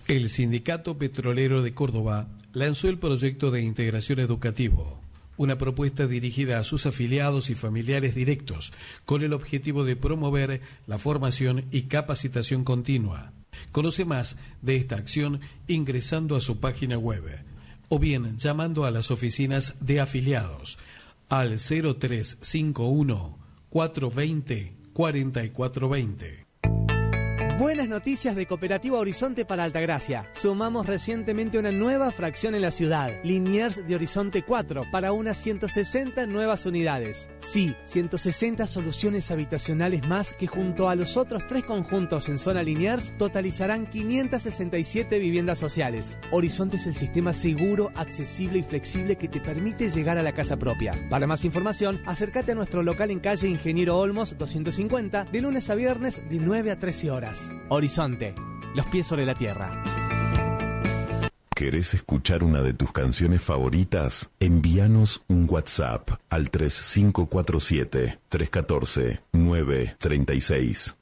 El Sindicato Petrolero de Córdoba lanzó el proyecto de integración educativo, una propuesta dirigida a sus afiliados y familiares directos, con el objetivo de promover la formación y capacitación continua. Conoce más de esta acción ingresando a su página web o bien llamando a las oficinas de afiliados al 0351 420 4420. Buenas noticias de Cooperativa Horizonte para Altagracia. Sumamos recientemente una nueva fracción en la ciudad, Liniers de Horizonte 4, para unas 160 nuevas unidades. Sí, 160 soluciones habitacionales más que junto a los otros 3 conjuntos en zona Liniers totalizarán 567 viviendas sociales. Horizonte es el sistema seguro, accesible y flexible que te permite llegar a la casa propia. Para más información, acércate a nuestro local en calle Ingeniero Olmos 250, de lunes a viernes de 9 a 13 horas. Horizonte, los pies sobre la tierra. ¿Querés escuchar una de tus canciones favoritas? Envíanos un WhatsApp al 3547 314 936.